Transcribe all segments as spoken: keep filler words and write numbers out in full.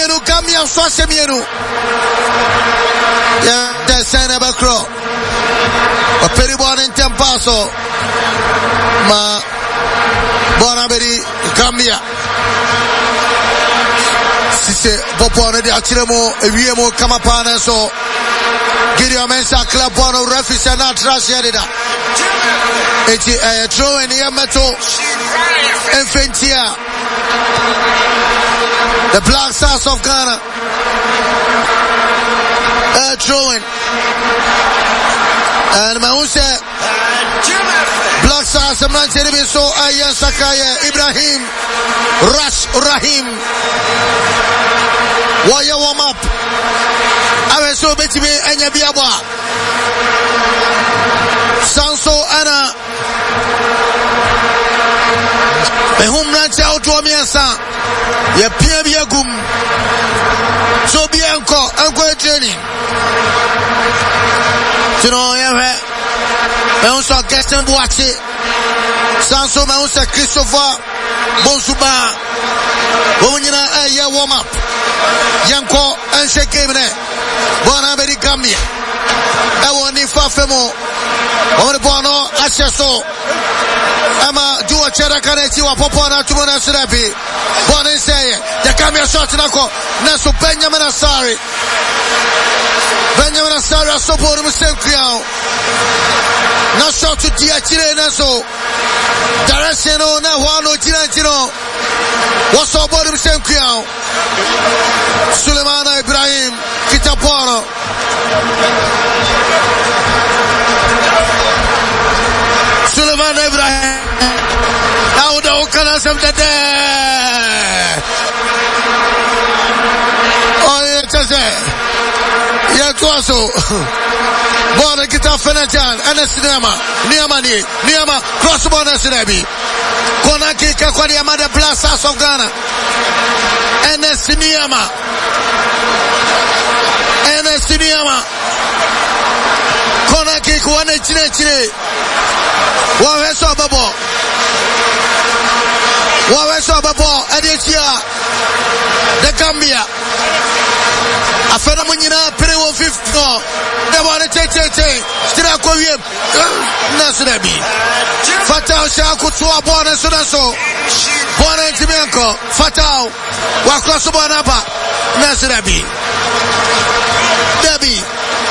mienu Gambia swase mienu ya desene bakro operi buona in tempaso ma buona beri Gambia sise popone di achiremo e viemo kamapana so Gideon Mensah club buona refi sana trash yedida eti eh throw in yameto Infantia the Black Stars of Ghana uh, throwing and Mahuse Black Stars of Manchester so Ayan Sakaya Ibrahim Rush Rahim Waya warm up Awe so beti me enya biabwa Sanso ana Behum nanche auto miensa ye pia bia gum so bia enko enko training tino ye he me unso Gaston Boache Sanso me unso Christopher Bonsuba wonyina aye warm up yanko ense game ne bona beri Gambia e woni fa femo woni bono aseso ama duo chera kaneti wa popona tumona sirapi bona seye ya Gambia shot nako naso Benjamin Asare Benjamin Asare asoporo musenkriao na shot to dia chire naso direction na wano chira chiro wasoboro musenkriao Sulemana Ibrahim Kitaporo Sulemana Ibrahim now the Okana Samdade oh yeah Chase yeah Tuaso Bona Kita Fenajan and Sinema Niama ni Niama cross border Sinebi Konaki Kakwadi Amada Black Stars of Ghana and Sinema and Sinema Konaki Kwane Chile Chile Wawe so babo Wawe so babo Adechia the Gambia afena munyina pere one fifty no de bone cheche che stira ko wiem na sunabi Fatao shaku tuwa bone sunaso bone timenko Fatao wa cross bone ba na sunabi Debi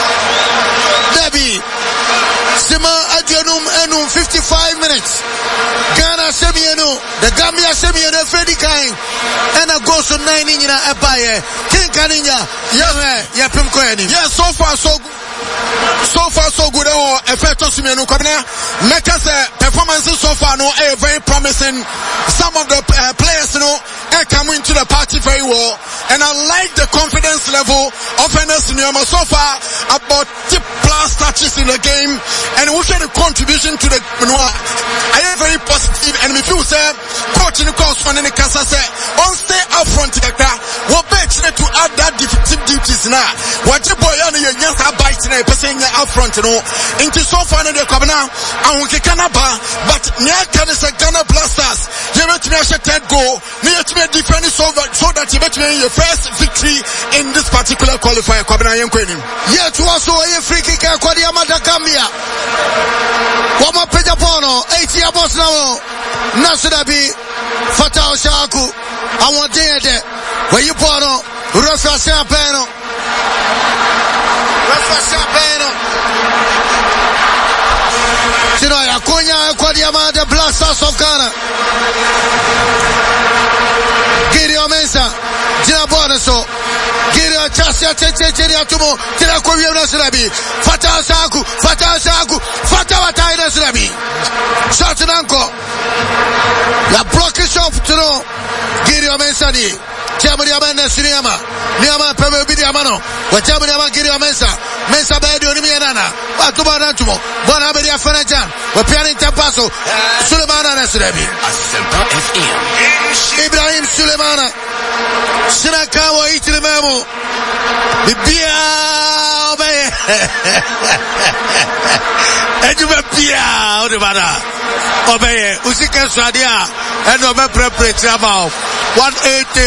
Debi Sima Adjenum Enum fifty-five minutes Ghana Semienu the Gambia Semienu Freddy Kain and a goes to nine in a baye King Kaninya yeah yeah Pim Koyani yeah so far so so far so good oh effect of Semienu Kabina make us performances so far no eh, very promising some of the uh, players you know eh, come into the party very well and I like the confidence level of N S Nyama so far about tip plus touches in the game and we share the contribution to the you know, I am very positive and if you say coach in the course for any Kasa say on stay up front kaka what bet to add that defensive duties now what you boy on your yes are biting a person up front you know into so far in the Kabana and we can but near can is a Ghana Black Stars you bet me a third goal near to be defending so that so that you bet me your first victory in this particular qualifier Kabana Yankwenim yeah to also a free kick kwa dia mata Gambia wama peja pono eighty abos now Nasudabi Fatao Shaku I want to where you pono Rafa Champeno Rafa Champeno Chinoya Kunya kwa dia mata Black Stars of Ghana Gideon Mensah Jina Bonaso Gideon Chasia Cheche Cheria Tumo Tira kwa vya Nasudabi Fatao Shaku Fatao Shaku Fatao Watai Nasudabi Shot Nanko la block shop to know Gideon Mensah ni Jamuri Amanda Sinema Niama Peme Bidi Amano wa Jamuri Amanda Gideon Mensah Mensah Baidi Onimi Nana watu bana tumo bwana Abedi Afanajan wa piani Tampaso Sulemana Nasudabi Ibrahim Sulemana Sina kawa itile memo Bibia Obeye Ejume Pia Odebana Obeye Usike Swadia Eno me prepare about one eighty